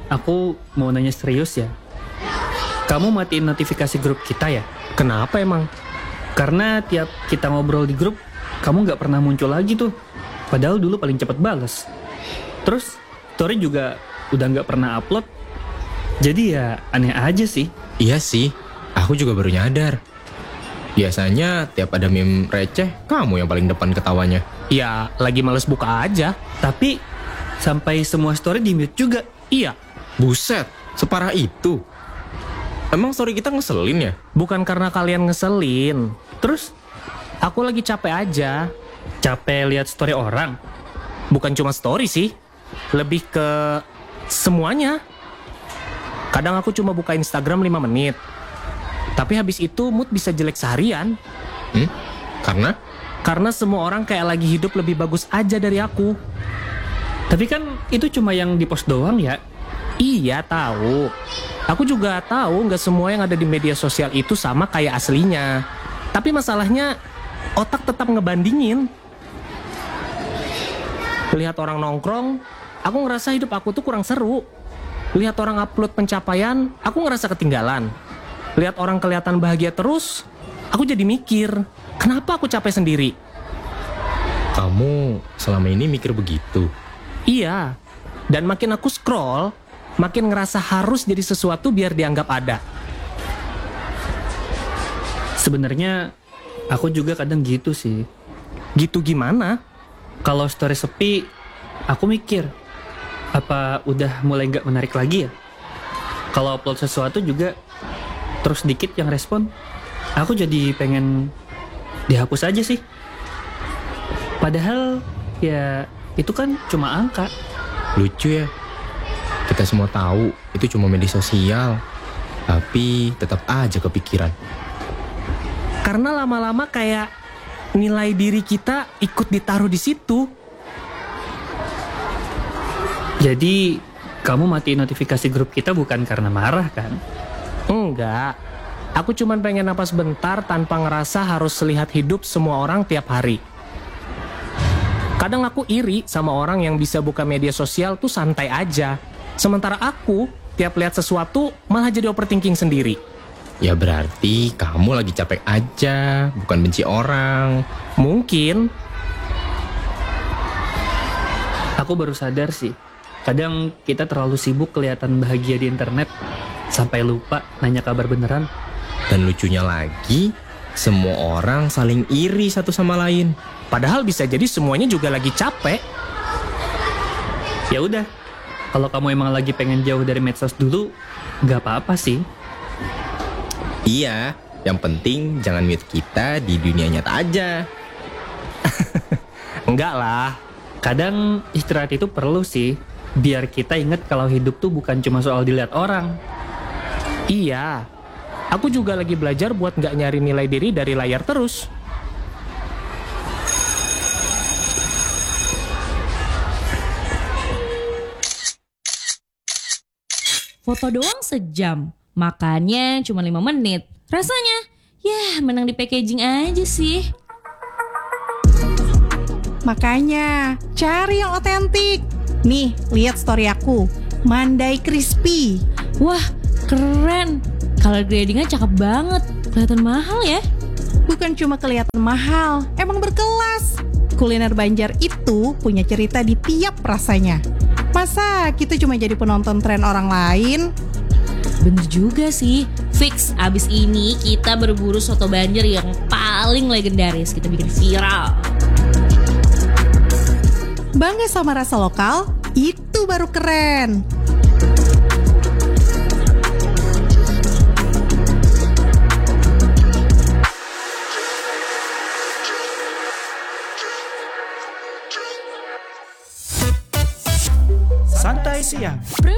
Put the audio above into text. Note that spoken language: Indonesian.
aku mau nanya serius ya. Kamu matiin notifikasi grup kita ya? Kenapa emang? Karena tiap kita ngobrol di grup, kamu nggak pernah muncul lagi tuh. Padahal dulu paling cepet bales. Terus, story juga udah nggak pernah upload. Jadi ya aneh aja sih. Iya sih, aku juga baru nyadar. Biasanya tiap ada meme receh, kamu yang paling depan ketawanya. Ya, lagi males buka aja. Tapi, sampai semua story di-mute juga. Iya, Buset, separah itu. Emang story kita ngeselin ya? bukan karena kalian ngeselin. Terus, Aku lagi capek aja. capek lihat story orang. Bukan cuma story sih, lebih ke semuanya. Kadang aku cuma buka Instagram 5 menit. Tapi habis itu mood bisa jelek seharian. Karena? Karena semua orang kayak lagi hidup lebih bagus aja dari aku. Tapi kan itu cuma yang di-post doang ya. Iya, tahu. Aku juga tahu nggak semua yang ada di media sosial itu sama kayak aslinya. Tapi masalahnya, otak tetap ngebandingin. Lihat orang nongkrong, aku ngerasa hidup aku tuh kurang seru. Lihat orang upload pencapaian, aku ngerasa ketinggalan. Lihat orang kelihatan bahagia terus, aku jadi mikir, kenapa aku capek sendiri? Kamu selama ini mikir begitu? Iya, dan makin aku scroll, makin ngerasa harus jadi sesuatu biar dianggap ada. Sebenarnya, aku juga kadang gitu sih. Gitu gimana? Kalau story sepi, aku mikir, apa udah mulai nggak menarik lagi ya? Kalau upload sesuatu juga, terus dikit yang respon, aku jadi pengen dihapus aja sih. Padahal, ya itu kan cuma angka. Lucu ya? Kita semua tahu itu cuma media sosial, tapi tetap aja kepikiran. Karena lama-lama kayak nilai diri kita ikut ditaruh di situ. Jadi, kamu matiin notifikasi grup kita bukan karena marah kan? Enggak. Aku cuman pengen napas bentar tanpa ngerasa harus lihat hidup semua orang tiap hari. Kadang aku iri sama orang yang bisa buka media sosial tuh santai aja. Sementara aku, tiap lihat sesuatu malah jadi overthinking sendiri. Ya berarti kamu lagi capek aja, bukan benci orang. Mungkin. Aku baru sadar sih, kadang kita terlalu sibuk kelihatan bahagia di internet, sampai lupa nanya kabar beneran. Dan lucunya lagi, semua orang saling iri satu sama lain. Padahal bisa jadi semuanya juga lagi capek. Ya udah, kalau kamu emang lagi pengen jauh dari medsos dulu, nggak apa-apa sih. Iya, yang penting jangan mute kita di dunia nyata aja. Enggak lah. Kadang istirahat itu perlu sih, biar kita ingat kalau hidup tuh bukan cuma soal dilihat orang. Iya. Aku juga lagi belajar buat nggak nyari nilai diri dari layar terus. Foto doang sejam, makannya cuma 5 menit. Rasanya, ya menang di packaging aja sih. Makanya, cari yang otentik. Nih, lihat story aku. Mandai crispy. Wah, keren. Color gradingnya cakep banget. Kelihatan mahal ya. Bukan cuma kelihatan mahal, emang berkelas. Kuliner Banjar itu punya cerita di tiap rasanya. Masa kita cuma jadi penonton tren orang lain? Bener juga sih. Fix, abis ini kita berburu soto Banjar yang paling legendaris. Kita bikin viral. Bangga sama rasa lokal, itu baru keren. Santai siang.